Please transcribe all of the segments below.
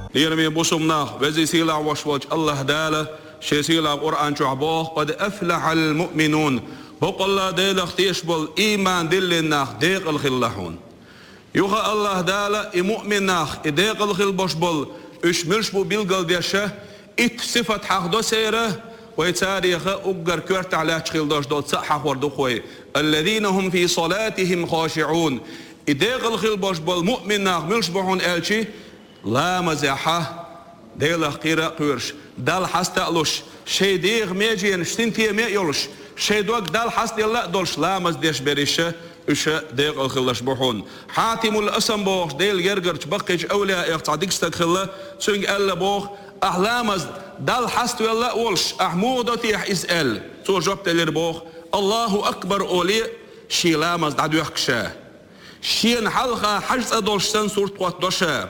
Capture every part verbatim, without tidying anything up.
ليرمي بوسمنا وزي سيلا وشوج الله داله شي سيلا قرآن شعبوه قد أفلح المؤمنون بق الله ديل اختيش بل إيمان دلنا ديق الخلحون يوخا الله داله مؤمننا ديق الخل بوش بل اش ملش بو بيلقل ديشه ات صفة حق دو سيره ويتاريخ أقر كورت على تشخيل دوش دول صحح وردو خوي الذين هم في صلاتهم خاشعون إديق الخل بوش بل مؤمننا ملش بوحون ألشي لا مزاحة ديل قيرة قيرش دال حستألوش شي ديغ ميجين شتنتي مي يولش شي دوك دال حست يلا دولش لا مزديش بريشه اش ديق الخلش بوحون حاتم الاسم بوخ ديل يرقرش بقيج اولياء يقطعدك استكخله سنج الا بوخ احلامز دال حست يلا ولش احمودتي اسال تو جبت لربوخ الله اكبر اولي شي لامز دعدو يخشاه شين حلقه حجز ادولش سن صورت قوت دوشه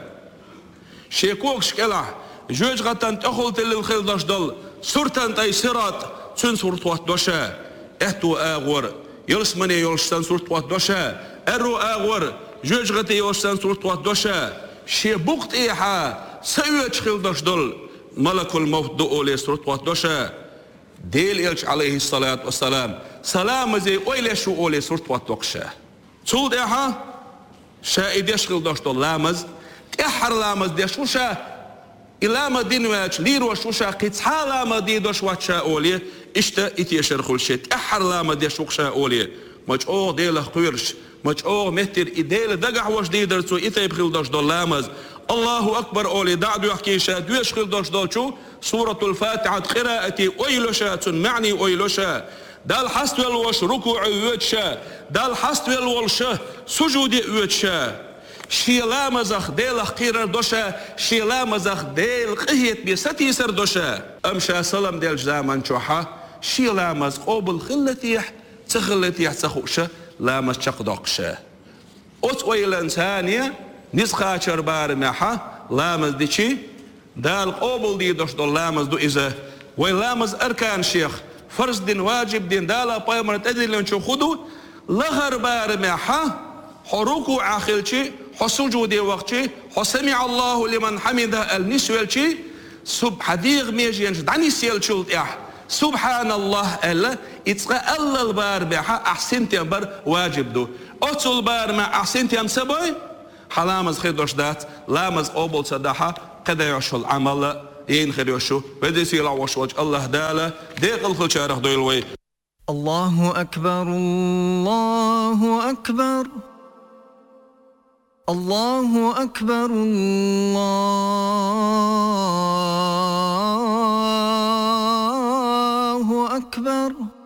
شي كوكش كلا جوج غتان تأخلت للخيل داش دل سورتان تاي سيرات تون سورت وات دوشا اهتو اغور يلس مني يلشتان سورت وات دوشا ارو اغور جوج غتي يلشتان سورت وات دوشا شي بوقت ايحا سيوت خيل داش دل ملك الموت دو اولي سورت وات دوشا ديل يلش عليه الصلاة والسلام سلام زي اويلي شو اولي سورت وات دوشا تولد ايحا شايد يشغل داش دل لامز احر لامز ديش وشا إلا ما دين واش لير وشوشا قيت حالا ما دي دوش واتشا أولي إشتا إتيشر خلشت أحر لا ما ديش وقشا أولي ماج أوه ديله قيرش ماج أوه مهتر إديله دقع وش دي درسو إتي بخيل دوش دول لامز الله أكبر أولي دعدو يحكيشا دوش خيل دوش دول شو سورة الفاتحة قراءتي أويلوشا معني أويلوشا دال حست والوش ركوع ويتشا دال حست والوش سجود ويتشا شيلا مزخ ديل قيرر دوشا شيلا مزخ ديل قهيت بيستي سر دوشا امشا سلام ديل جزامان شوحا شيلا مز قوبل خلتيح تخلتيح تخوشا لا مز شقدقشا اوت ويلان ثانية نسخة شربار محا لا مز ديشي دال قوبل دي دوش دول لا مز دو إذا ويلا مز أركان شيخ فرض دين واجب دين دالا بايمر تدري لنشو خدو لغر بار محا حروكو عاخلشي حسجودي وقتي حسمع الله لمن حمده النسوالشي سب حديغ ميجينش دعني سيلشولت اح سبحان الله الا اتقى الله البار بها احسنت بر واجب دو اتل بار ما احسنت ام سبوي حلامز خيدوش دات لامز اوبل صداحه قد يعشو العمل ين خيريوشو بدي سيلا وشوج الله داله ديق الخلشارخ دويلوي الله اكبر الله اكبر الله أكبر الله أكبر